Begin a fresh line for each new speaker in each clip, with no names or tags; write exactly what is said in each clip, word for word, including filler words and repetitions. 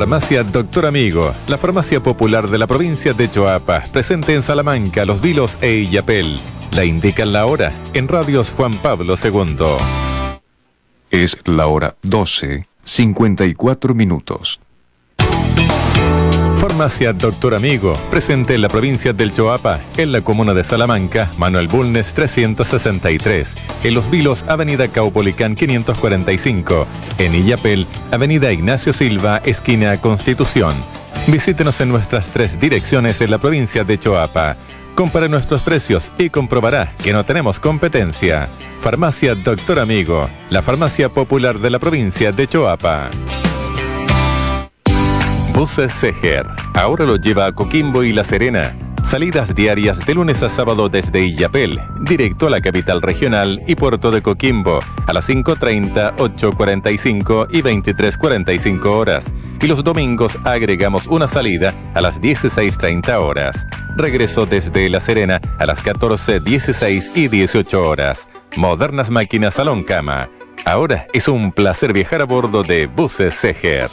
Farmacia Doctor Amigo, la farmacia popular de la provincia de Choapa, presente en Salamanca, Los Vilos e Illapel. La indican la hora en Radios Juan Pablo segundo.
Es la hora doce, cincuenta y cuatro minutos.
Farmacia Doctor Amigo, presente en la provincia del Choapa, en la comuna de Salamanca, Manuel Bulnes trescientos sesenta y tres, en Los Vilos, Avenida Caupolicán quinientos cuarenta y cinco, en Illapel, Avenida Ignacio Silva, esquina Constitución. Visítenos en nuestras tres direcciones en la provincia de Choapa. Compare nuestros precios y comprobará que no tenemos competencia. Farmacia Doctor Amigo, la farmacia popular de la provincia de Choapa. Buses Seger, ahora lo lleva a Coquimbo y La Serena. Salidas diarias de lunes a sábado desde Illapel, directo a la capital regional y puerto de Coquimbo, a las cinco treinta, ocho cuarenta y cinco y veintitrés cuarenta y cinco horas. Y los domingos agregamos una salida a las dieciséis treinta horas. Regreso desde La Serena a las catorce, dieciséis y dieciocho horas. Modernas máquinas salón cama. Ahora es un placer viajar a bordo de Buses Seger.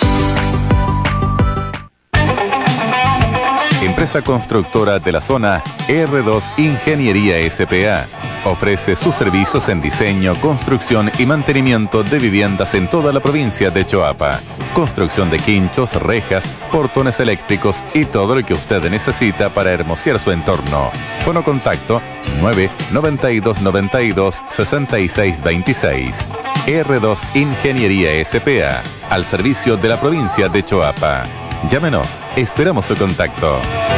Empresa constructora de la zona R dos Ingeniería S P A. Ofrece sus servicios en diseño, construcción y mantenimiento de viviendas en toda la provincia de Choapa. Construcción de quinchos, rejas, portones eléctricos y todo lo que usted necesita para hermosear su entorno. Fono contacto nueve noventa y dos noventa y dos sesenta y seis veintiséis. R dos Ingeniería S P A, al servicio de la provincia de Choapa. Llámenos, esperamos su contacto.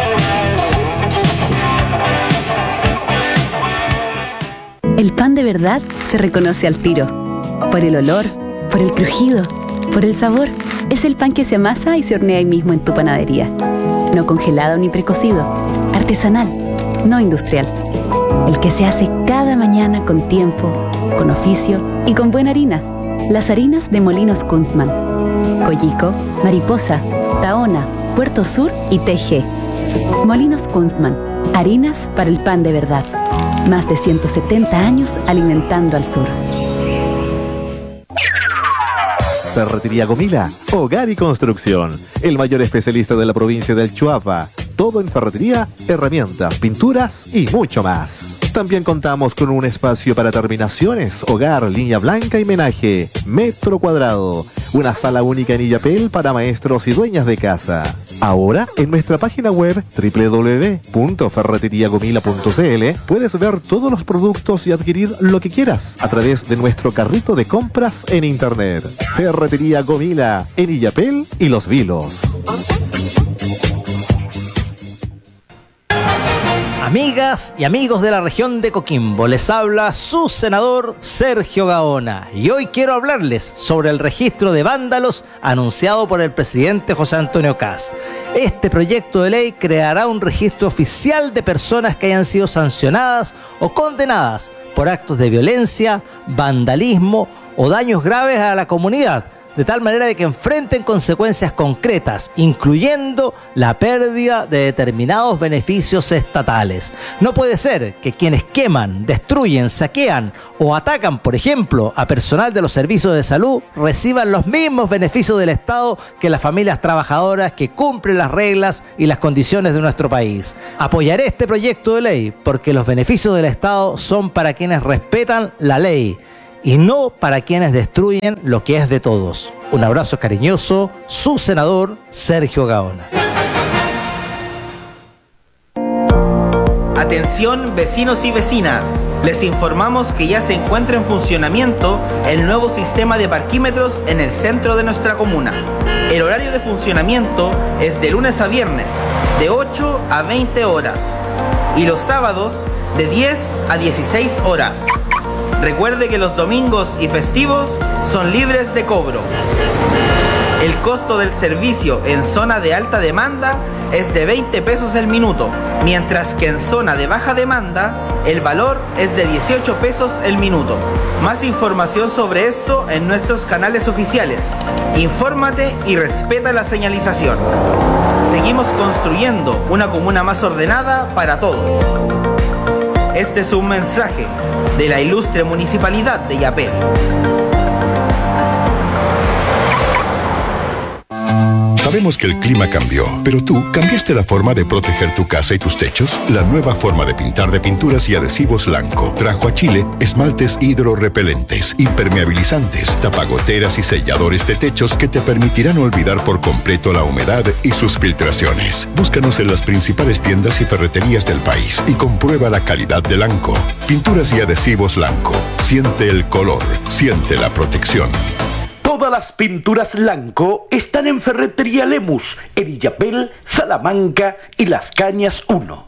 El pan de verdad se reconoce al tiro. Por el olor, por el crujido, por el sabor. Es el pan que se amasa y se hornea ahí mismo en tu panadería. No congelado ni precocido. Artesanal, no industrial. El que se hace cada mañana con tiempo, con oficio y con buena harina. Las harinas de Molinos Kunstmann. Collico, Mariposa, Tahona, Puerto Sur y T G. Molinos Kunstmann, harinas para el pan de verdad. Más de ciento setenta años alimentando al sur.
Ferretería Gomila, hogar y construcción. El mayor especialista de la provincia del Choapa. Todo en ferretería, herramientas, pinturas y mucho más. También contamos con un espacio para terminaciones, hogar, línea blanca y menaje, metro cuadrado. Una sala única en Illapel para maestros y dueñas de casa. Ahora, en nuestra página web doble u doble u doble u punto ferretería gomila punto c l puedes ver todos los productos y adquirir lo que quieras a través de nuestro carrito de compras en internet. Ferretería Gomila, en Illapel y Los Vilos.
Amigas y amigos de la región de Coquimbo, les habla su senador Sergio Gaona y hoy quiero hablarles sobre el registro de vándalos anunciado por el presidente José Antonio Kast. Este proyecto de ley creará un registro oficial de personas que hayan sido sancionadas o condenadas por actos de violencia, vandalismo o daños graves a la comunidad, de tal manera de que enfrenten consecuencias concretas, incluyendo la pérdida de determinados beneficios estatales. No puede ser que quienes queman, destruyen, saquean o atacan, por ejemplo, a personal de los servicios de salud, reciban los mismos beneficios del Estado que las familias trabajadoras que cumplen las reglas y las condiciones de nuestro país. Apoyaré este proyecto de ley porque los beneficios del Estado son para quienes respetan la ley y no para quienes destruyen lo que es de todos. Un abrazo cariñoso, su senador Sergio Gaona.
Atención vecinos y vecinas, les informamos que ya se encuentra en funcionamiento el nuevo sistema de parquímetros en el centro de nuestra comuna. El horario de funcionamiento es de lunes a viernes, de ocho a veinte horas, y los sábados de diez a dieciséis horas. Recuerde que los domingos y festivos son libres de cobro. El costo del servicio en zona de alta demanda es de veinte pesos el minuto, mientras que en zona de baja demanda el valor es de dieciocho pesos el minuto. Más información sobre esto en nuestros canales oficiales. Infórmate y respeta la señalización. Seguimos construyendo una comuna más ordenada para todos. Este es un mensaje de la ilustre Municipalidad de Illapel.
Sabemos que el clima cambió, pero tú cambiaste la forma de proteger tu casa y tus techos. La nueva forma de pintar de Pinturas y Adhesivos Lanco trajo a Chile esmaltes hidrorrepelentes, impermeabilizantes, tapagoteras y selladores de techos que te permitirán olvidar por completo la humedad y sus filtraciones. Búscanos en las principales tiendas y ferreterías del país y comprueba la calidad de Lanco. Pinturas y Adhesivos Lanco. Siente el color, siente la protección.
Todas las pinturas Lanco están en Ferretería Lemus, en Illapel, Salamanca y Las Cañas uno.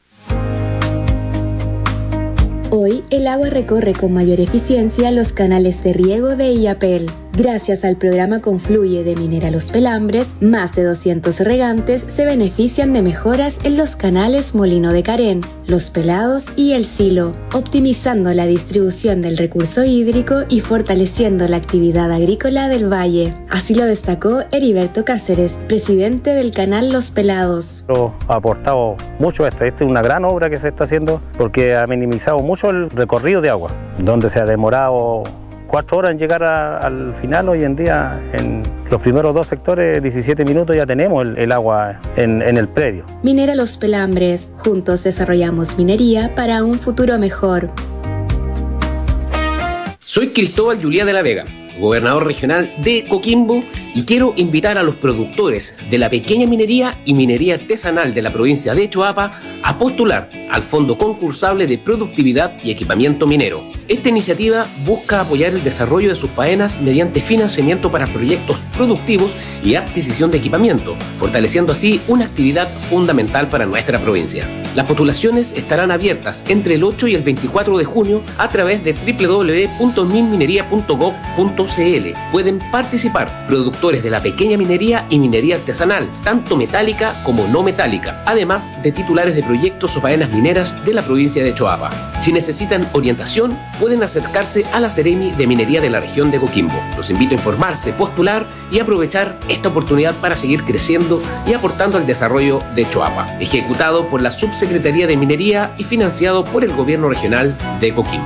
Hoy el agua recorre con mayor eficiencia los canales de riego de Illapel. Gracias al programa Confluye de Minera Los Pelambres, más de doscientos regantes se benefician de mejoras en los canales Molino de Carén, Los Pelados y El Silo, optimizando la distribución del recurso hídrico y fortaleciendo la actividad agrícola del valle. Así lo destacó Heriberto Cáceres, presidente del canal Los Pelados.
Ha aportado mucho esto. Esta es una gran obra que se está haciendo porque ha minimizado mucho el recorrido de agua, donde se ha demorado cuatro horas en llegar a, al final. Hoy en día, en los primeros dos sectores, diecisiete minutos ya tenemos el, el agua en, en el predio.
Minera Los Pelambres. Juntos desarrollamos minería para un futuro mejor.
Soy Cristóbal Juliá de la Vega, gobernador regional de Coquimbo, y quiero invitar a los productores de la pequeña minería y minería artesanal de la provincia de Choapa a postular al Fondo Concursable de Productividad y Equipamiento Minero. Esta iniciativa busca apoyar el desarrollo de sus faenas mediante financiamiento para proyectos productivos y adquisición de equipamiento, fortaleciendo así una actividad fundamental para nuestra provincia. Las postulaciones estarán abiertas entre el ocho y el veinticuatro de junio a través de doble u doble u doble u punto minminería punto gob punto c l. Pueden participar productores de la pequeña minería y minería artesanal, tanto metálica como no metálica, además de titulares de proyectos o faenas mineras de la provincia de Choapa. Si necesitan orientación, pueden acercarse a la Seremi de Minería de la región de Coquimbo. Los invito a informarse, postular y aprovechar esta oportunidad para seguir creciendo y aportando al desarrollo de Choapa. Ejecutado por la Subsecretaría de Minería y financiado por el Gobierno Regional de Coquimbo.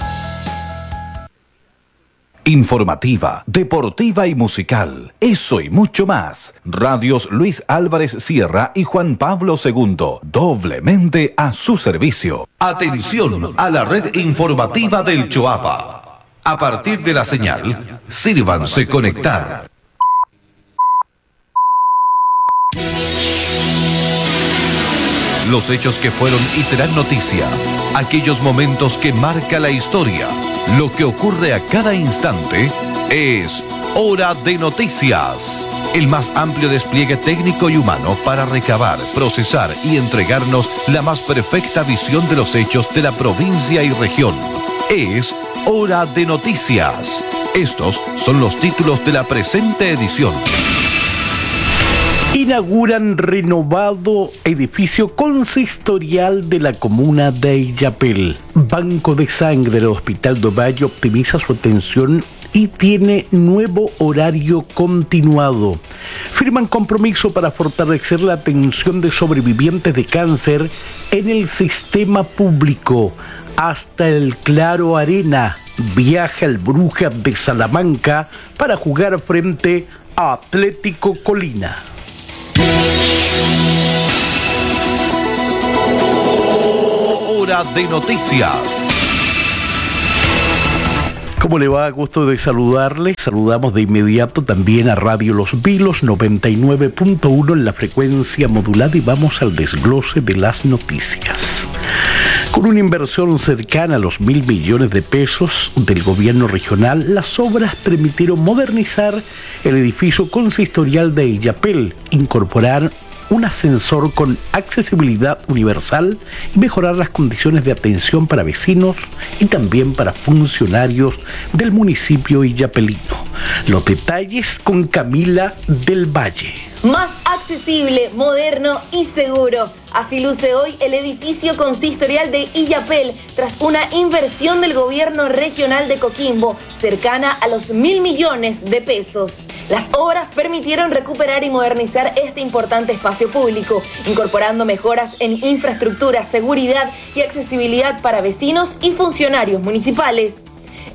Informativa, deportiva y musical. Eso y mucho más. Radios Luis Álvarez Sierra y Juan Pablo segundo. Doblemente a su servicio.
Atención a la red informativa del Choapa. A partir de la señal, sírvanse conectar. Los hechos que fueron y serán noticia. Aquellos momentos que marca la historia. Lo que ocurre a cada instante es Hora de Noticias. El más amplio despliegue técnico y humano para recabar, procesar y entregarnos la más perfecta visión de los hechos de la provincia y región. Es Hora de Noticias. Estos son los títulos de la presente edición.
Inauguran renovado edificio consistorial de la comuna de Illapel. Banco de sangre del Hospital do Valle optimiza su atención y tiene nuevo horario continuado. Firman compromiso para fortalecer la atención de sobrevivientes de cáncer en el sistema público. Hasta el Claro Arena viaja el Brujas de Salamanca para jugar frente a Atlético Colina.
Hora de Noticias.
¿Cómo le va? Gusto de saludarle. Saludamos de inmediato también a Radio Los Vilos noventa y nueve punto uno en la frecuencia modulada y vamos al desglose de las noticias. Con una inversión cercana a los mil millones de pesos del gobierno regional, las obras permitieron modernizar el edificio consistorial de Illapel, incorporar un ascensor con accesibilidad universal y mejorar las condiciones de atención para vecinos y también para funcionarios del municipio illapelino. Los detalles con Camila del Valle.
Más accesible, moderno y seguro. Así luce hoy el edificio consistorial de Illapel tras una inversión del gobierno regional de Coquimbo cercana a los mil millones de pesos. Las obras permitieron recuperar y modernizar este importante espacio público, incorporando mejoras en infraestructura, seguridad y accesibilidad para vecinos y funcionarios municipales.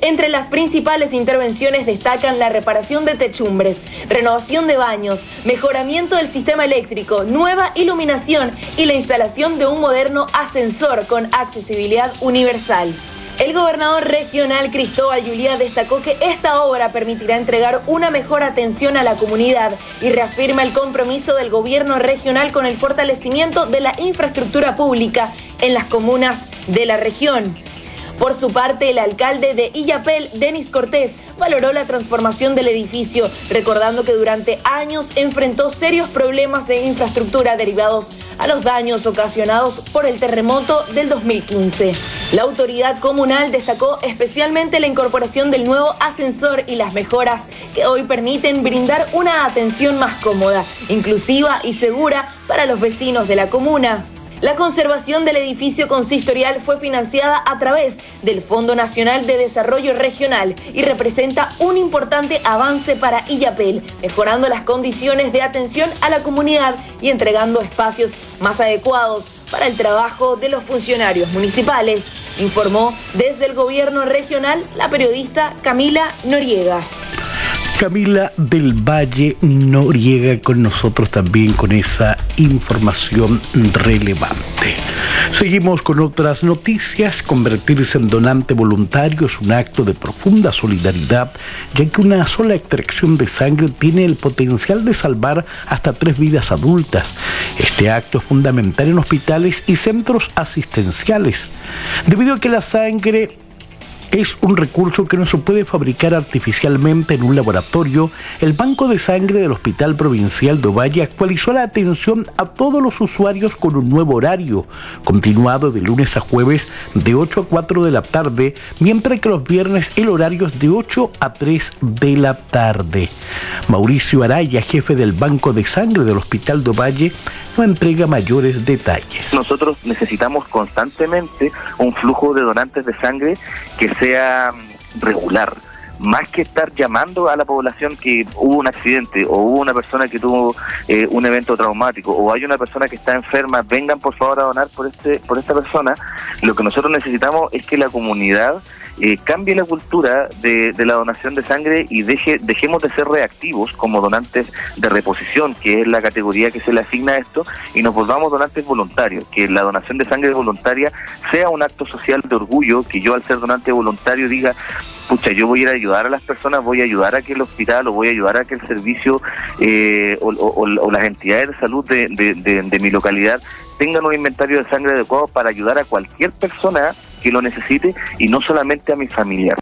Entre las principales intervenciones destacan la reparación de techumbres, renovación de baños, mejoramiento del sistema eléctrico, nueva iluminación y la instalación de un moderno ascensor con accesibilidad universal. El gobernador regional Cristóbal Yulia destacó que esta obra permitirá entregar una mejor atención a la comunidad y reafirma el compromiso del gobierno regional con el fortalecimiento de la infraestructura pública en las comunas de la región. Por su parte, el alcalde de Illapel, Denis Cortés, valoró la transformación del edificio, recordando que durante años enfrentó serios problemas de infraestructura derivados a los daños ocasionados por el terremoto del dos mil quince. La autoridad comunal destacó especialmente la incorporación del nuevo ascensor y las mejoras que hoy permiten brindar una atención más cómoda, inclusiva y segura para los vecinos de la comuna. La conservación del edificio consistorial fue financiada a través del Fondo Nacional de Desarrollo Regional y representa un importante avance para Illapel, mejorando las condiciones de atención a la comunidad y entregando espacios más adecuados para el trabajo de los funcionarios municipales, informó desde el gobierno regional la periodista Camila Noriega.
Camila del Valle Noriega con nosotros también con esa información relevante. Seguimos con otras noticias. Convertirse en donante voluntario es un acto de profunda solidaridad, ya que una sola extracción de sangre tiene el potencial de salvar hasta tres vidas adultas. Este acto es fundamental en hospitales y centros asistenciales, debido a que la sangre es un recurso que no se puede fabricar artificialmente en un laboratorio. El Banco de Sangre del Hospital Provincial de Ovalle actualizó la atención a todos los usuarios con un nuevo horario, continuado de lunes a jueves de ocho a cuatro de la tarde, mientras que los viernes el horario es de ocho a tres de la tarde. Mauricio Araya, jefe del Banco de Sangre del Hospital de Ovalle, no entrega mayores detalles.
Nosotros necesitamos constantemente un flujo de donantes de sangre que sea regular, más que estar llamando a la población que hubo un accidente o hubo una persona que tuvo eh, un evento traumático o hay una persona que está enferma, vengan por favor a donar por este por esta persona. Lo que nosotros necesitamos es que la comunidad Eh, cambie la cultura de, de la donación de sangre y deje, dejemos de ser reactivos como donantes de reposición, que es la categoría que se le asigna a esto, y nos volvamos donantes voluntarios, que la donación de sangre voluntaria sea un acto social de orgullo, que yo al ser donante voluntario diga, pucha, yo voy a ir a ayudar a las personas, voy a ayudar a que el hospital o voy a ayudar a que el servicio eh, o, o, o las entidades de salud de, de, de, de mi localidad tengan un inventario de sangre adecuado para ayudar a cualquier persona que lo necesite y no solamente a mi familiar.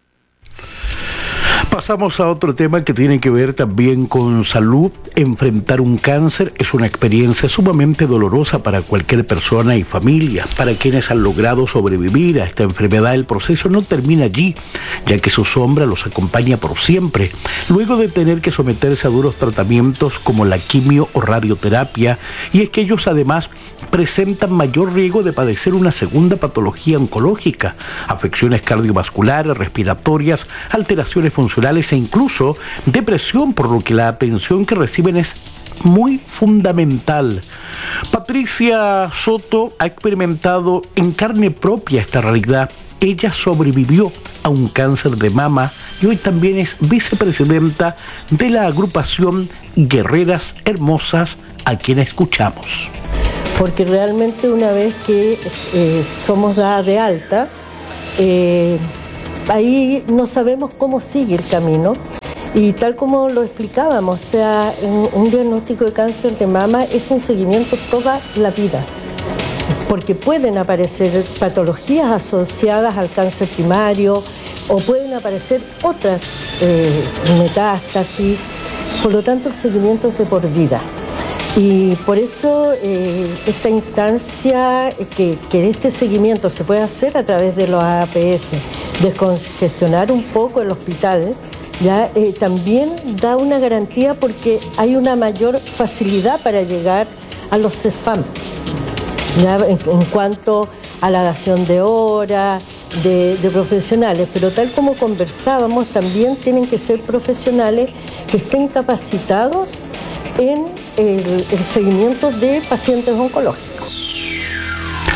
Pasamos a otro tema que tiene que ver también con salud. Enfrentar un cáncer es una experiencia sumamente dolorosa para cualquier persona y familia. Para quienes han logrado sobrevivir a esta enfermedad, el proceso no termina allí, ya que su sombra los acompaña por siempre. Luego de tener que someterse a duros tratamientos como la quimio o radioterapia, y es que ellos además presentan mayor riesgo de padecer una segunda patología oncológica, afecciones cardiovasculares, respiratorias, alteraciones funcionales e incluso depresión, por lo que la atención que reciben es muy fundamental. Patricia Soto ha experimentado en carne propia esta realidad. Ella sobrevivió a un cáncer de mama y hoy también es vicepresidenta de la agrupación Guerreras Hermosas, a quien escuchamos.
Porque realmente una vez que eh, somos dadas de alta, eh, ahí no sabemos cómo sigue el camino y tal como lo explicábamos, o sea, un, un diagnóstico de cáncer de mama es un seguimiento toda la vida, porque pueden aparecer patologías asociadas al cáncer primario o pueden aparecer otras eh, metástasis, por lo tanto el seguimiento es de por vida. Y por eso eh, esta instancia, que, que este seguimiento se puede hacer a través de los A P S, descongestionar un poco el hospital, ya eh, también da una garantía porque hay una mayor facilidad para llegar a los C E F A M, ya en, en cuanto a la dación de hora, de, de profesionales, pero tal como conversábamos, también tienen que ser profesionales que estén capacitados en el, el seguimiento de pacientes oncológicos.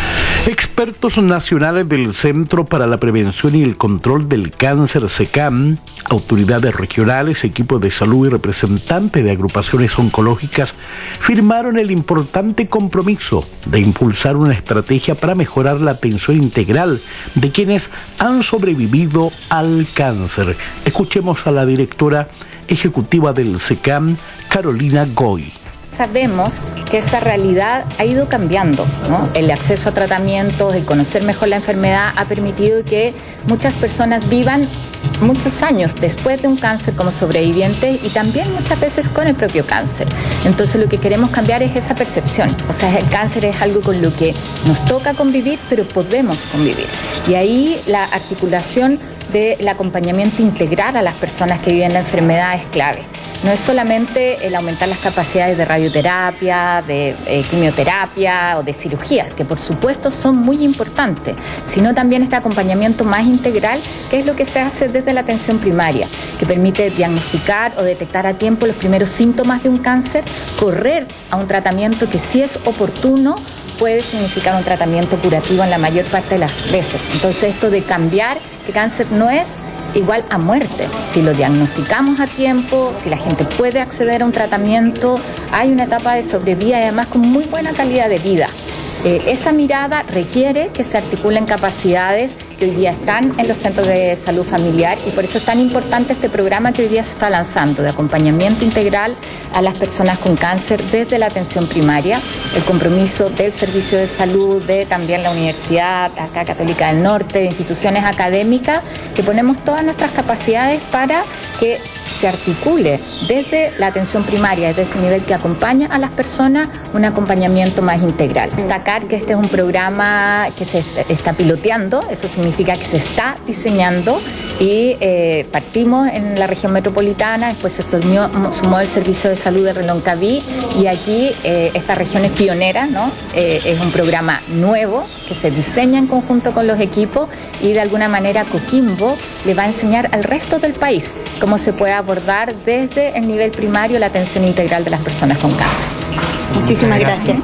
Expertos nacionales del Centro para la Prevención y el Control del Cáncer, SECAM, autoridades regionales, equipos de salud y representantes de agrupaciones oncológicas firmaron el importante compromiso de impulsar una estrategia para mejorar la atención integral de quienes han sobrevivido al cáncer. Escuchemos a la directora ejecutiva del SECAM, Carolina Goy.
Sabemos que esa realidad ha ido cambiando, ¿no? El acceso a tratamientos, el conocer mejor la enfermedad ha permitido que muchas personas vivan muchos años después de un cáncer como sobrevivientes y también muchas veces con el propio cáncer. Entonces lo que queremos cambiar es esa percepción. O sea, el cáncer es algo con lo que nos toca convivir, pero podemos convivir. Y ahí la articulación del acompañamiento integral a las personas que viven la enfermedad es clave. No es solamente el aumentar las capacidades de radioterapia, de eh, quimioterapia o de cirugías, que por supuesto son muy importantes, sino también este acompañamiento más integral, que es lo que se hace desde la atención primaria, que permite diagnosticar o detectar a tiempo los primeros síntomas de un cáncer, correr a un tratamiento que, si es oportuno, puede significar un tratamiento curativo en la mayor parte de las veces. Entonces, esto de cambiar que cáncer no es igual a muerte. Si lo diagnosticamos a tiempo, si la gente puede acceder a un tratamiento, hay una etapa de sobrevida y además con muy buena calidad de vida. Eh, esa mirada requiere que se articulen capacidades que hoy día están en los centros de salud familiar y por eso es tan importante este programa que hoy día se está lanzando de acompañamiento integral a las personas con cáncer desde la atención primaria, el compromiso del Servicio de Salud, de también la Universidad acá Católica del Norte, de instituciones académicas, que ponemos todas nuestras capacidades para que se articule desde la atención primaria, desde ese nivel que acompaña a las personas, un acompañamiento más integral. Destacar que este es un programa que se está piloteando, eso significa que se está diseñando y eh, partimos en la región metropolitana, después se sumó, sumó el Servicio de Salud de Reloncaví y aquí eh, esta región es pionera, ¿no? Eh, es un programa nuevo que se diseña en conjunto con los equipos y de alguna manera Coquimbo le va a enseñar al resto del país cómo se puede abordar desde el nivel primario la atención integral de las personas con cáncer. Muchísimas gracias.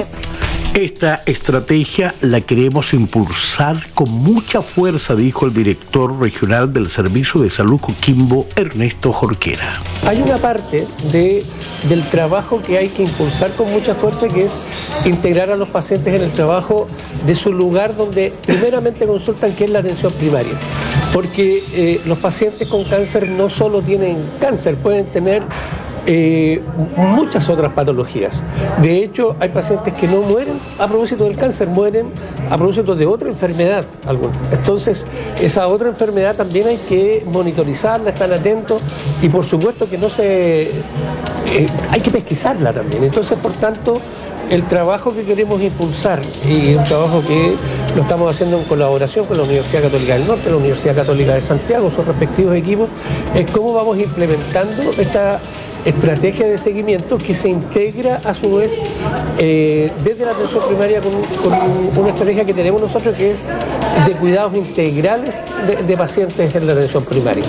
Esta estrategia la queremos impulsar con mucha fuerza, dijo el director regional del Servicio de Salud Coquimbo, Ernesto Jorquera.
Hay una parte de, del trabajo que hay que impulsar con mucha fuerza, que es integrar a los pacientes en el trabajo de su lugar donde primeramente consultan, que es la atención primaria. Porque eh, los pacientes con cáncer no solo tienen cáncer, pueden tener Eh, muchas otras patologías. De hecho, hay pacientes que no mueren a propósito del cáncer, mueren a propósito de otra enfermedad alguna. Entonces, esa otra enfermedad también hay que monitorizarla, estar atentos y por supuesto que no se... Eh, hay que pesquisarla también. Entonces, por tanto, el trabajo que queremos impulsar y un trabajo que lo estamos haciendo en colaboración con la Universidad Católica del Norte, la Universidad Católica de Santiago, sus respectivos equipos, es cómo vamos implementando esta estrategia de seguimiento que se integra a su vez eh, desde la atención primaria con, con una estrategia que tenemos nosotros, que es de cuidados integrales de, de pacientes en la atención primaria.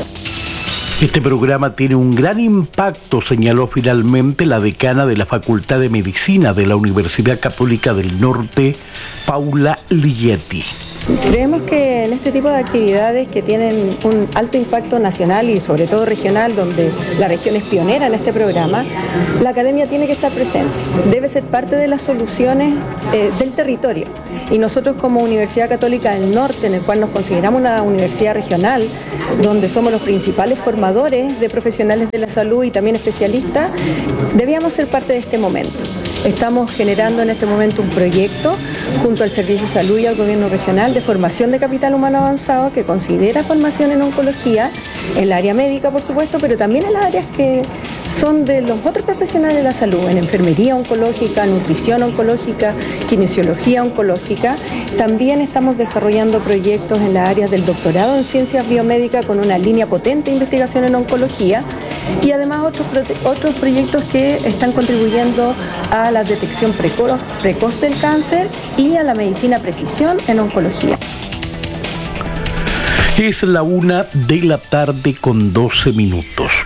Este programa tiene un gran impacto, señaló finalmente la decana de la Facultad de Medicina de la Universidad Católica del Norte, Paula Ligeti.
Creemos que en este tipo de actividades que tienen un alto impacto nacional y sobre todo regional, donde la región es pionera en este programa, la academia tiene que estar presente, debe ser parte de las soluciones eh, del territorio. Y nosotros como Universidad Católica del Norte, en el cual nos consideramos una universidad regional, donde somos los principales formadores de profesionales de la salud y también especialistas, debíamos ser parte de este momento. Estamos generando en este momento un proyecto junto al Servicio de Salud y al Gobierno Regional de formación de capital humano avanzado que considera formación en oncología, en el área médica por supuesto, pero también en las áreas que son de los otros profesionales de la salud, en enfermería oncológica, nutrición oncológica, kinesiología oncológica. También estamos desarrollando proyectos en las áreas del doctorado en ciencias biomédicas con una línea potente de investigación en oncología y además otros, otros proyectos que están contribuyendo a la detección precoz, precoz del cáncer y a la medicina precisión en oncología.
Es la una de la tarde con doce minutos.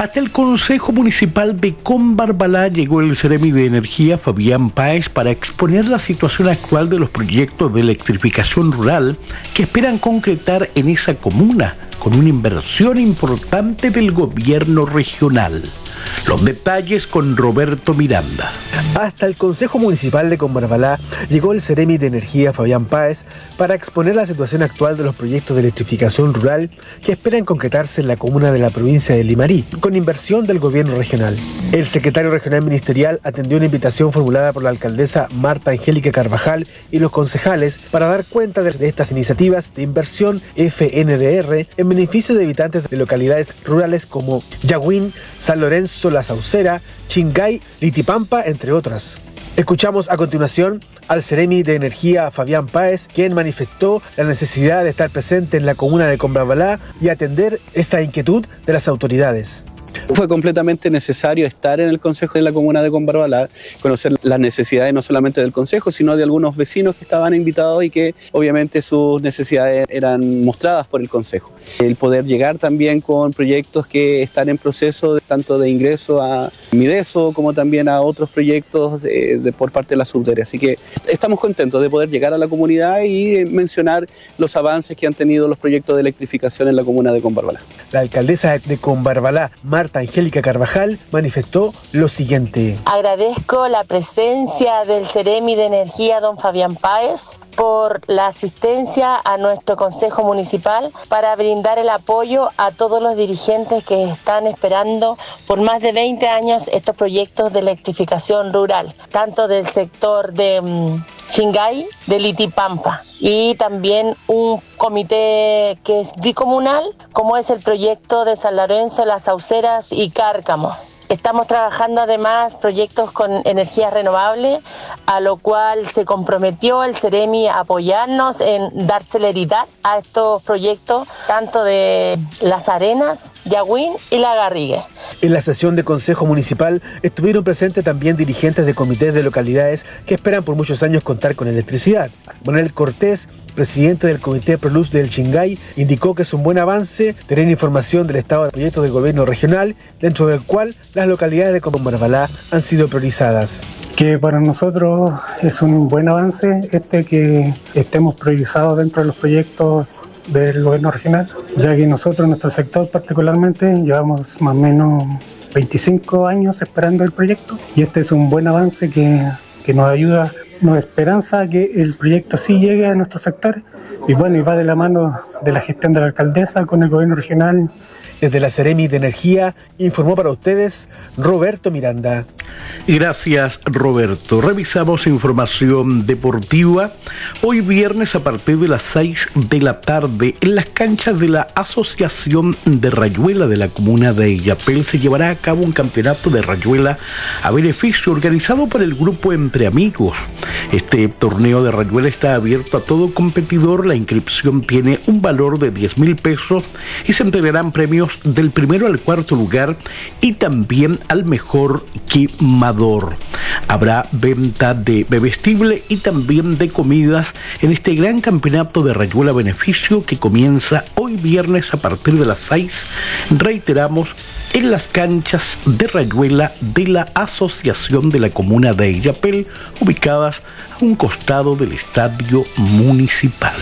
Hasta el Consejo Municipal de Combarbalá llegó el Seremi de Energía Fabián Páez para exponer la situación actual de los proyectos de electrificación rural que esperan concretar en esa comuna con una inversión importante del gobierno regional. Los detalles con Roberto Miranda.
Hasta el Consejo Municipal de Combarbalá llegó el Seremi de Energía Fabián Páez para exponer la situación actual de los proyectos de electrificación rural que esperan concretarse en la comuna de la provincia de Limarí, con inversión del gobierno regional. El secretario regional ministerial atendió una invitación formulada por la alcaldesa Marta Angélica Carvajal y los concejales para dar cuenta de estas iniciativas de inversión F N D R en beneficio de habitantes de localidades rurales como Yagüín, San Lorenzo, La Saucera, Chingay, Litipampa, entre otras. Escuchamos a continuación al Seremi de Energía Fabián Páez, quien manifestó la necesidad de estar presente en la comuna de Combarbalá y atender esta inquietud de las autoridades.
Fue completamente necesario estar en el Consejo de la Comuna de Combarbalá, conocer las necesidades no solamente del Consejo, sino de algunos vecinos que estaban invitados y que obviamente sus necesidades eran mostradas por el Consejo. El poder llegar también con proyectos que están en proceso de, tanto de ingreso a Mideso como también a otros proyectos de, de, por parte de la subdere. Así que estamos contentos de poder llegar a la comunidad y mencionar los avances que han tenido los proyectos de electrificación en la Comuna de Combarbalá.
La alcaldesa de Combarbalá, Marta Angélica Carvajal, manifestó lo siguiente.
Agradezco la presencia del Seremi de Energía, don Fabián Páez, por la asistencia a nuestro Consejo Municipal para brindar el apoyo a todos los dirigentes que están esperando por más de veinte años estos proyectos de electrificación rural, tanto del sector de um, Chingay, de Litipampa, y también un comité que es bicomunal, como es el proyecto de San Lorenzo, Las Sauceras y Cárcamo. Estamos trabajando además proyectos con energías renovables, a lo cual se comprometió el Seremi a apoyarnos en dar celeridad a estos proyectos, tanto de Las Arenas, Yagüín y La Garrigue.
En la sesión de Consejo Municipal estuvieron presentes también dirigentes de comités de localidades que esperan por muchos años contar con electricidad. Manuel Cortés, presidente del Comité Proluz del Chingay, indicó que es un buen avance tener información del estado de proyectos del gobierno regional, dentro del cual las localidades de Combarbalá han sido priorizadas.
Que para nosotros es un buen avance este que estemos priorizados dentro de los proyectos del gobierno regional, ya que nosotros, nuestro sector particularmente, llevamos más o menos veinticinco años esperando el proyecto y este es un buen avance que, que nos ayuda, nos esperanza que el proyecto sí llegue a nuestro sector y bueno, y va de la mano de la gestión de la alcaldesa con el gobierno regional.
Desde la Seremi de Energía informó para ustedes Roberto Miranda.
Gracias, Roberto. Revisamos información deportiva. Hoy viernes a partir de las seis de la tarde en las canchas de la Asociación de Rayuela de la comuna de Illapel se llevará a cabo un campeonato de rayuela a beneficio organizado por el grupo Entre Amigos. Este torneo de rayuela está abierto a todo competidor. La inscripción tiene un valor de diez mil pesos y se entregarán premios del primero al cuarto lugar y también al mejor quemador. Habrá venta de bebestible y también de comidas en este gran campeonato de rayuela a beneficio que comienza hoy viernes a partir de las seis. Reiteramos, en las canchas de rayuela de la Asociación de la Comuna de Illapel, ubicadas a un costado del Estadio Municipal.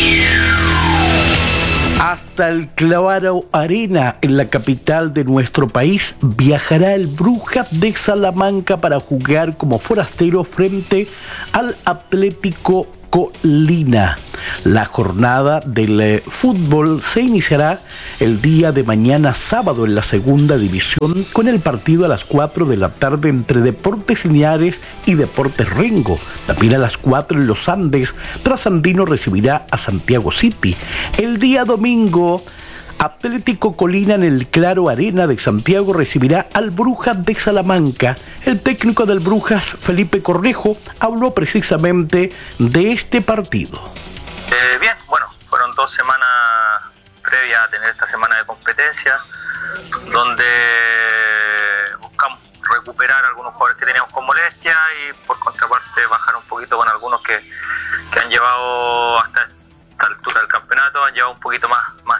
Hasta el Claro Arena, en la capital de nuestro país, viajará el Brujas de Salamanca para jugar como forastero frente al Atlético Colina. La jornada del eh, fútbol se iniciará el día de mañana sábado en la segunda división con el partido a las cuatro de la tarde entre Deportes Linares y Deportes Rengo. También a las cuatro en los Andes, Trasandino recibirá a Santiago City. El día domingo, Atlético Colina en el Claro Arena de Santiago recibirá al Brujas de Salamanca. El técnico del Brujas, Felipe Cornejo, habló precisamente de este partido.
Eh, bien, bueno, fueron dos semanas previas a tener esta semana de competencia, donde buscamos recuperar algunos jugadores que teníamos con molestia y por contraparte bajar un poquito con algunos que, que han llevado hasta esta altura del campeonato, han llevado un poquito más, más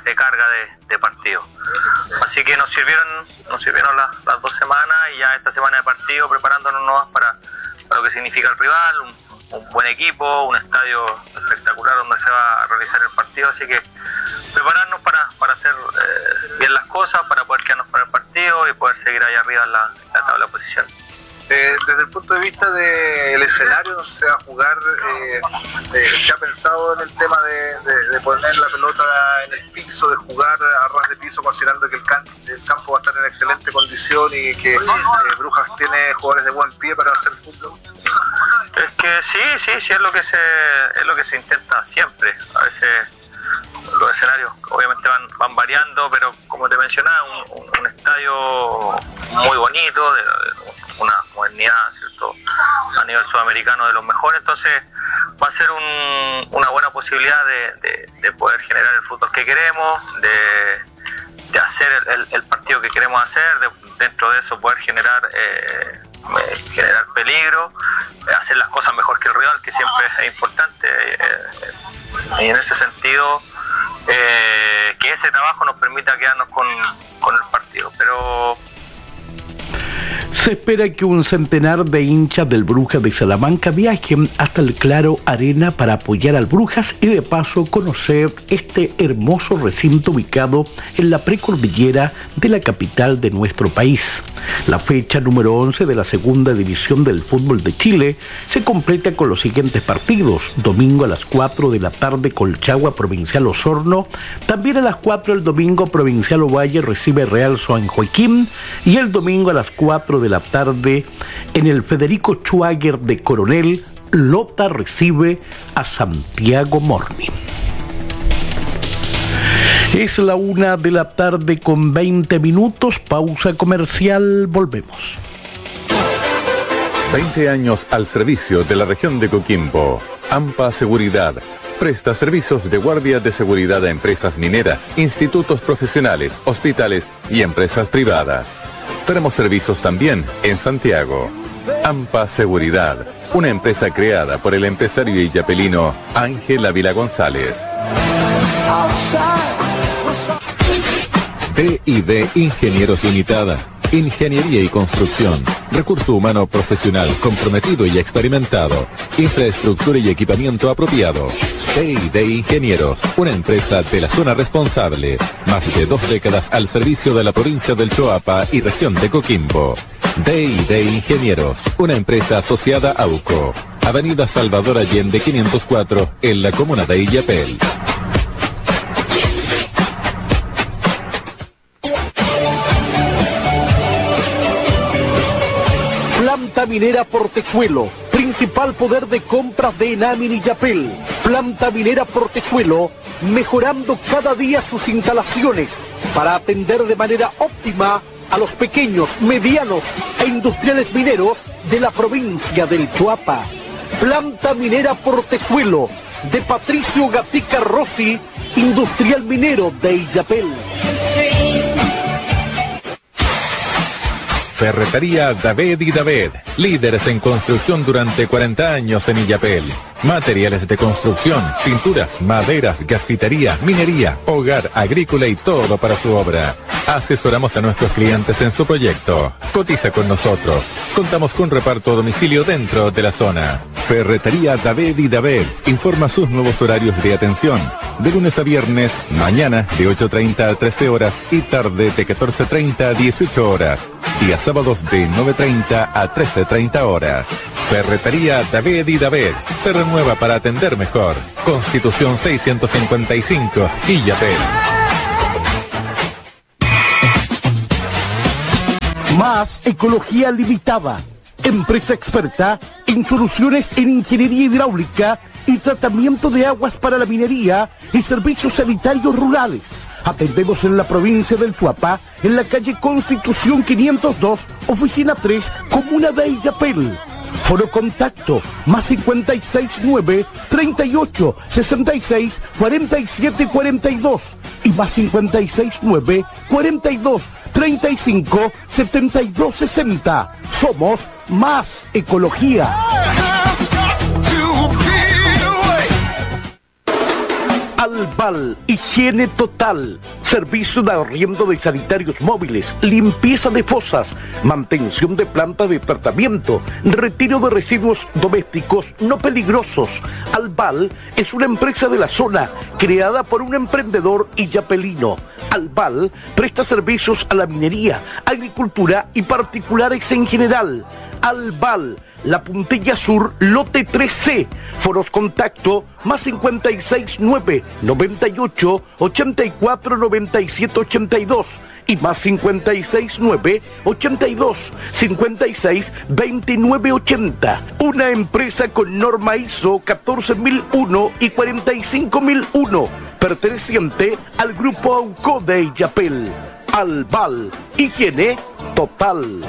de carga de, de partido. Así que nos sirvieron nos sirvieron las, las dos semanas y ya esta semana de partido preparándonos nomás para, para lo que significa el rival, un, un buen equipo, un estadio espectacular donde se va a realizar el partido, así que prepararnos para, para hacer eh, bien las cosas, para poder quedarnos con el partido y poder seguir ahí arriba en la, en la tabla de posición.
Eh, desde el punto de vista del escenario donde se va a jugar, eh, eh, ¿se ha pensado en el tema de, de, de poner la pelota en el piso, de jugar a ras de piso, considerando que el, can, el campo va a estar en excelente condición y que eh, Brujas tiene jugadores de buen pie para hacer fútbol?
Es que sí, sí, sí, es lo que se, es lo que se intenta siempre. A veces los escenarios obviamente van, van variando, pero como te mencionaba, un, un, un estadio muy bonito, de, de una modernidad, ¿cierto?, a nivel sudamericano de los mejores, entonces va a ser un, una buena posibilidad de, de, de poder generar el fútbol que queremos, de, de hacer el, el, el partido que queremos hacer, de, dentro de eso poder generar eh, generar peligro, hacer las cosas mejor que el rival, que siempre es importante, eh, y en ese sentido eh, que ese trabajo nos permita quedarnos con, con el partido, pero
se espera que un centenar de hinchas del Brujas de Salamanca viajen hasta el Claro Arena para apoyar al Brujas y de paso conocer este hermoso recinto ubicado en la precordillera de la capital de nuestro país. La fecha número once de la segunda división del fútbol de Chile se completa con los siguientes partidos: domingo a las cuatro de la tarde Colchagua Provincial Osorno, también a las cuatro el domingo Provincial Ovalle recibe Real San Joaquín y el domingo a las cuatro de la tarde en el Federico Schwager de Coronel, Lota recibe a Santiago Morning. Es la una de la tarde con veinte minutos, pausa comercial, volvemos.
veinte años al servicio de la región de Coquimbo. AMPA Seguridad presta servicios de guardia de seguridad a empresas mineras, institutos profesionales, hospitales y empresas privadas. Tenemos servicios también en Santiago. AMPA Seguridad, una empresa creada por el empresario illapelino Ángel Ávila González. D y D Ingenieros Limitada, ingeniería y construcción, recurso humano profesional comprometido y experimentado, infraestructura y equipamiento apropiado. D y D Ingenieros, una empresa de la zona responsable, más de dos décadas al servicio de la provincia del Choapa y región de Coquimbo. D y D Ingenieros, una empresa asociada a U C O, Avenida Salvador Allende quinientos cuatro, en la comuna de Illapel.
Planta Minera Portezuelo, principal poder de compras de Enami y Illapel. Planta Minera Portezuelo, mejorando cada día sus instalaciones para atender de manera óptima a los pequeños, medianos e industriales mineros de la provincia del Choapa. Planta Minera Portezuelo, de Patricio Gatica Rossi, industrial minero de Illapel.
Ferretería David y David, líderes en construcción durante cuarenta años en Illapel. Materiales de construcción, pinturas, maderas, gasfitería, minería, hogar, agrícola y todo para su obra. Asesoramos a nuestros clientes en su proyecto. Cotiza con nosotros. Contamos con reparto a domicilio dentro de la zona. Ferretería David y David informa sus nuevos horarios de atención. De lunes a viernes, mañana de ocho treinta a trece horas y tarde de catorce treinta a dieciocho horas. Días sábados de nueve treinta a trece treinta horas. Ferretería David y David se renueva para atender mejor. Constitución seiscientos cincuenta y cinco, Illapel.
Más Ecología Limitada, empresa experta en soluciones en ingeniería hidráulica y tratamiento de aguas para la minería y servicios sanitarios rurales. Atendemos en la provincia del Choapa, en la calle Constitución quinientos dos, oficina tres, comuna de Illapel. Foro contacto, más cincuenta y seis nueve, treinta y ocho, sesenta y seis, cuarenta y siete cuarenta y dos y más cincuenta y seis nueve, cuarenta y dos, treinta y cinco, setenta y dos sesenta. Somos Más Ecología. Albal, higiene total, servicio de arriendo de sanitarios móviles, limpieza de fosas, mantención de plantas de tratamiento, retiro de residuos domésticos no peligrosos. Albal es una empresa de la zona creada por un emprendedor illapelino. Albal presta servicios a la minería, agricultura y particulares en general. Albal, La Puntilla Sur, lote tres C. Foros contacto más cincuenta y seis nueve, noventa y ocho, ochenta y cuatro, noventa y siete, ochenta y dos y más cincuenta y seis nueve, ochenta y dos, cincuenta y seis, veintinueve, ochenta. Una empresa con norma I S O catorce mil uno y cuarenta y cinco mil uno, perteneciente al grupo AUCO de Illapel. Albal, higiene total.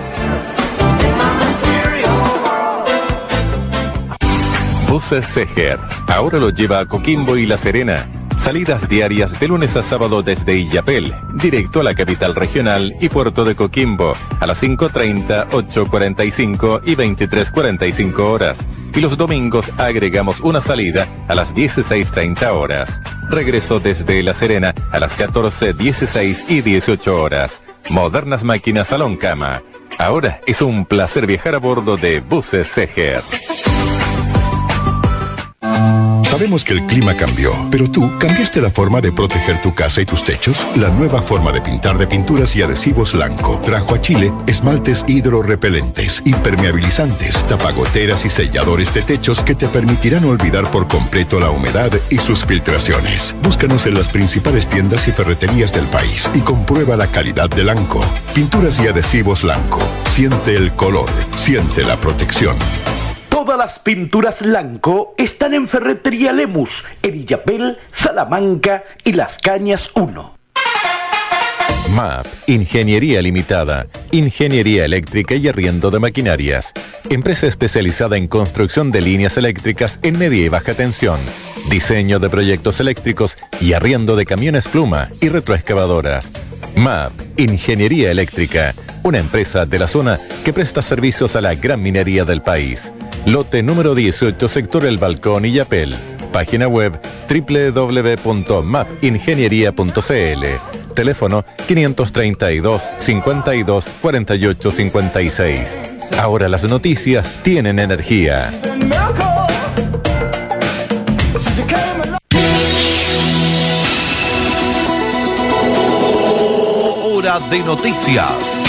Buses Seger, ahora lo lleva a Coquimbo y La Serena. Salidas diarias de lunes a sábado desde Illapel, directo a la capital regional y puerto de Coquimbo, a las cinco treinta, ocho cuarenta y cinco y veintitrés cuarenta y cinco horas. Y los domingos agregamos una salida a las dieciséis treinta horas. Regreso desde La Serena a las catorce, dieciséis y dieciocho horas. Modernas máquinas salón cama. Ahora es un placer viajar a bordo de Buses Seger.
Sabemos que el clima cambió, pero tú cambiaste la forma de proteger tu casa y tus techos. La nueva forma de pintar de pinturas y adhesivos Lanco trajo a Chile esmaltes hidrorrepelentes, impermeabilizantes, tapagoteras y selladores de techos que te permitirán olvidar por completo la humedad y sus filtraciones. Búscanos en las principales tiendas y ferreterías del país y comprueba la calidad de Lanco. Pinturas y adhesivos Lanco. Siente el color, siente la protección.
Todas las pinturas Lanco están en Ferretería Lemus, en Illapel, Salamanca y Las Cañas uno.
M A P, Ingeniería Limitada, Ingeniería Eléctrica y Arriendo de Maquinarias. Empresa especializada en construcción de líneas eléctricas en media y baja tensión, diseño de proyectos eléctricos y arriendo de camiones pluma y retroexcavadoras. M A P, Ingeniería Eléctrica, una empresa de la zona que presta servicios a la gran minería del país. Lote número dieciocho, sector El Balcón, Illapel. Página web doble u doble u doble u punto map ingeniería punto c l. Teléfono quinientos treinta y dos, cincuenta y dos, cuarenta y ocho, cincuenta y seis. Ahora las noticias tienen energía.
Hora de noticias.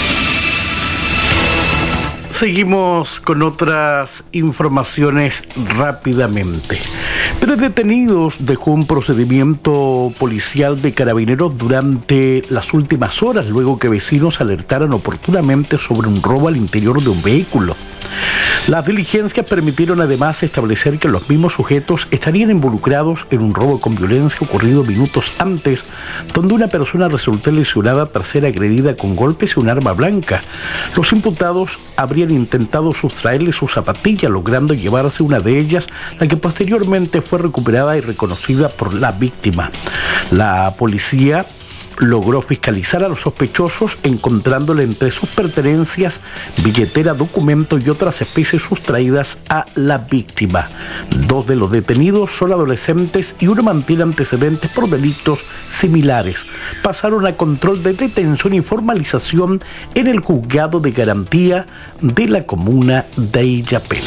Seguimos con otras informaciones rápidamente. Tres detenidos dejó un procedimiento policial de carabineros durante las últimas horas, luego que vecinos alertaron oportunamente sobre un robo al interior de un vehículo. Las diligencias permitieron además establecer que los mismos sujetos estarían involucrados en un robo con violencia ocurrido minutos antes, donde una persona resultó lesionada tras ser agredida con golpes y un arma blanca. Los imputados habrían intentado sustraerle su zapatilla, logrando llevarse una de ellas, la que posteriormente fue recuperada y reconocida por la víctima. La policía logró fiscalizar a los sospechosos, encontrándole entre sus pertenencias billetera, documento y otras especies sustraídas a la víctima. Dos de los detenidos son adolescentes y uno mantiene antecedentes por delitos similares. Pasaron a control de detención y formalización en el juzgado de garantía de la comuna de Illapel.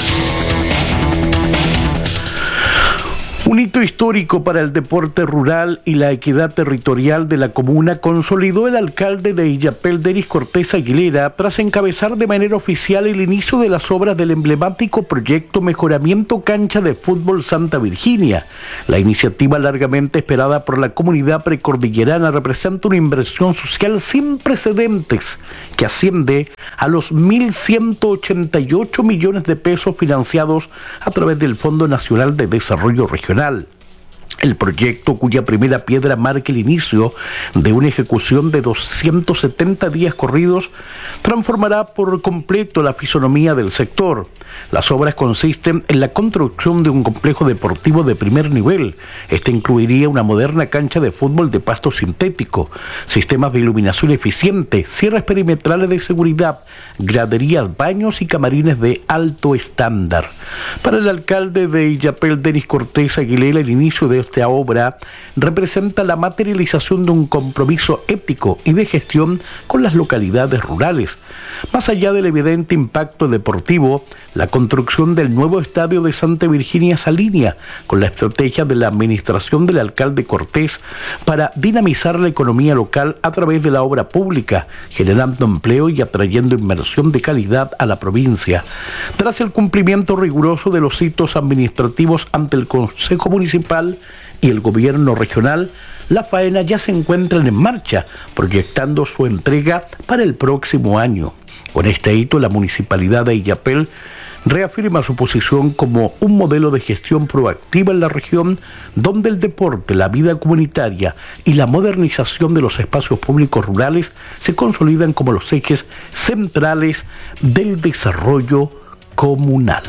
Un hito histórico para el deporte rural y la equidad territorial de la comuna consolidó el alcalde de Illapel, Denis Cortés Aguilera, tras encabezar de manera oficial el inicio de las obras del emblemático proyecto Mejoramiento Cancha de Fútbol Santa Virginia. La iniciativa, largamente esperada por la comunidad precordillerana, representa una inversión social sin precedentes que asciende a los mil ciento ochenta y ocho millones de pesos financiados a través del Fondo Nacional de Desarrollo Regional. El proyecto, cuya primera piedra marca el inicio de una ejecución de doscientos setenta días corridos, transformará por completo la fisonomía del sector. Las obras consisten en la construcción de un complejo deportivo de primer nivel. Este incluiría una moderna cancha de fútbol de pasto sintético, sistemas de iluminación eficiente, cierres perimetrales de seguridad, graderías, baños y camarines de alto estándar. Para el alcalde de Illapel, Denis Cortés Aguilera, el inicio de esta obra representa la materialización de un compromiso ético y de gestión con las localidades rurales. Más allá del evidente impacto deportivo, la construcción del nuevo estadio de Santa Virginia Salinia, con la estrategia de la administración del alcalde Cortés para dinamizar la economía local a través de la obra pública, generando empleo y atrayendo inversión de calidad a la provincia. Tras el cumplimiento riguroso de los hitos administrativos ante el Consejo Municipal y el Gobierno Regional, la faena ya se encuentra en marcha, proyectando su entrega para el próximo año. Con este hito, la Municipalidad de Illapel reafirma su posición como un modelo de gestión proactiva en la región, donde el deporte, la vida comunitaria y la modernización de los espacios públicos rurales se consolidan como los ejes centrales del desarrollo comunal.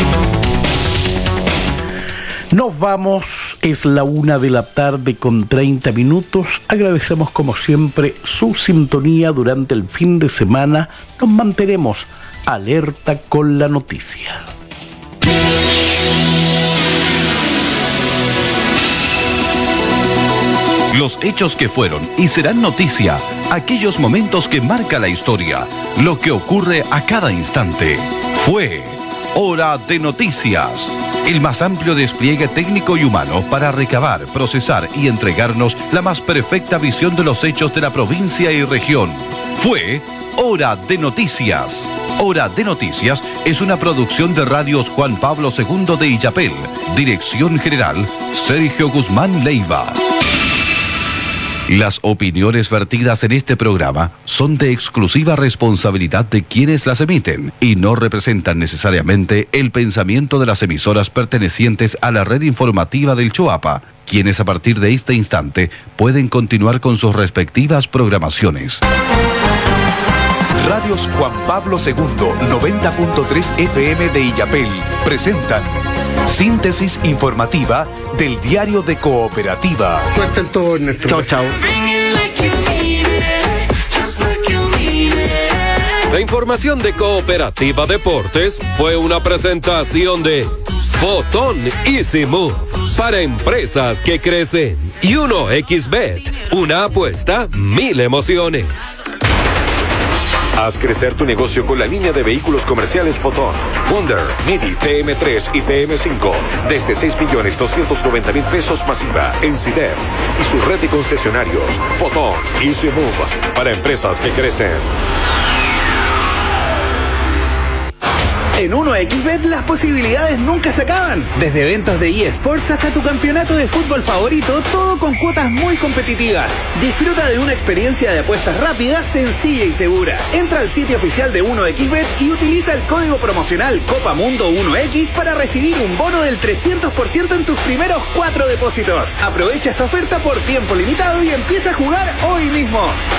Nos vamos, es la una de la tarde con treinta minutos. Agradecemos como siempre su sintonía durante el fin de semana. Nos mantenemos alerta con la noticia.
Los hechos que fueron y serán noticia, aquellos momentos que marca la historia, lo que ocurre a cada instante. Fue Hora de Noticias, el más amplio despliegue técnico y humano para recabar, procesar y entregarnos la más perfecta visión de los hechos de la provincia y región. Fue Hora de Noticias. Hora de Noticias es una producción de Radios Juan Pablo segundo de Illapel. Dirección General, Sergio Guzmán Leiva. Las opiniones vertidas en este programa son de exclusiva responsabilidad de quienes las emiten y no representan necesariamente el pensamiento de las emisoras pertenecientes a la red informativa del Choapa, quienes a partir de este instante pueden continuar con sus respectivas programaciones.
Radios Juan Pablo segundo, noventa punto tres F M de Illapel, presentan síntesis informativa del Diario de Cooperativa.
Suerte en todo en nuestro.
Chao, chao.
La información de Cooperativa Deportes fue una presentación de Fotón Easy Move para empresas que crecen y uno equis bet, una apuesta, mil emociones.
Haz crecer tu negocio con la línea de vehículos comerciales Fotón, Wonder, Midi, T M tres y T M cinco desde seis millones doscientos noventa mil pesos masiva en C I D E F y su red de concesionarios. Fotón Easy Move para empresas que crecen.
En uno equis bet las posibilidades nunca se acaban. Desde eventos de eSports hasta tu campeonato de fútbol favorito, todo con cuotas muy competitivas. Disfruta de una experiencia de apuestas rápida, sencilla y segura. Entra al sitio oficial de uno equis bet y utiliza el código promocional Copa Mundo uno equis para recibir un bono del trescientos por ciento en tus primeros cuatro depósitos. Aprovecha esta oferta por tiempo limitado y empieza a jugar hoy mismo.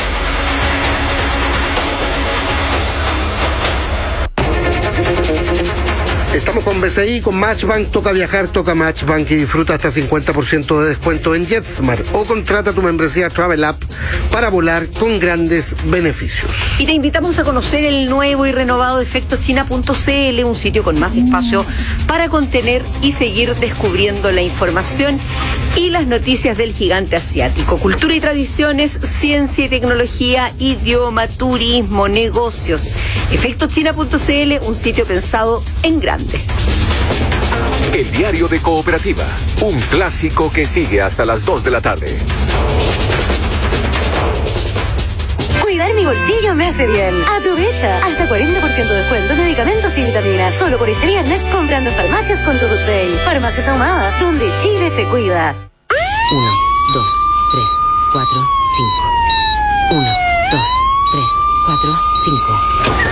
Estamos con B C I, con Matchbank. Toca viajar, toca Matchbank y disfruta hasta cincuenta por ciento de descuento en JetSmart o contrata tu membresía Travel App para volar con grandes beneficios.
Y te invitamos a conocer el nuevo y renovado efectos china punto c l, un sitio con más espacio para contener y seguir descubriendo la información y las noticias del gigante asiático. Cultura y tradiciones, ciencia y tecnología, idioma, turismo, negocios. efectos china punto c l, un sitio pensado en grande.
El Diario de Cooperativa, un clásico que sigue hasta las dos de la tarde.
Cuidar mi bolsillo me hace bien. Aprovecha hasta cuarenta por ciento de descuento en medicamentos y vitaminas. Solo por este viernes comprando en farmacias con tu Good Day. Farmacias Ahumada, donde Chile se cuida.
Uno, dos, tres, cuatro, cinco. Uno, dos, tres, cuatro, cinco.